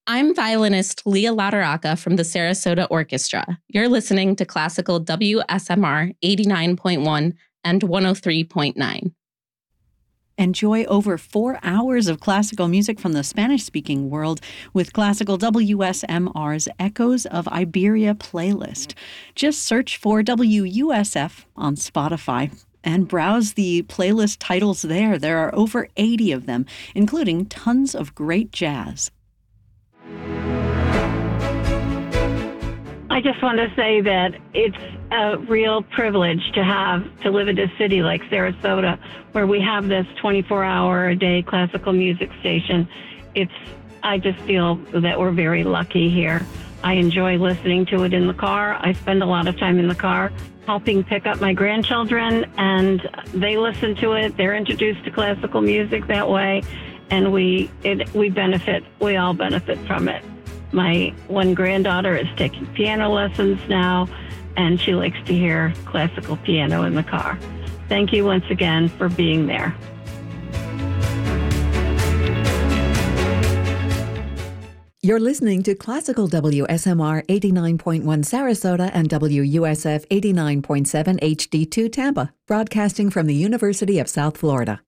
I'm violinist Leah Lauderaca from the Sarasota Orchestra. You're listening to Classical WSMR 89.1 and 103.9. Enjoy over 4 hours of classical music from the Spanish-speaking world with Classical WSMR's Echoes of Iberia playlist. Just search for WUSF on Spotify and browse the playlist titles there. There are over 80 of them, including tons of great jazz. I just want to say that it's a real privilege to live in a city like Sarasota, where we have this 24-hour-a-day classical music station. I just feel that we're very lucky here. I enjoy listening to it in the car. I spend a lot of time in the car helping pick up my grandchildren, and they listen to it. They're introduced to classical music that way, and we benefit. We all benefit from it. My one granddaughter is taking piano lessons now, and she likes to hear classical piano in the car. Thank you once again for being there. You're listening to Classical WSMR 89.1 Sarasota and WUSF 89.7 HD2 Tampa, broadcasting from the University of South Florida.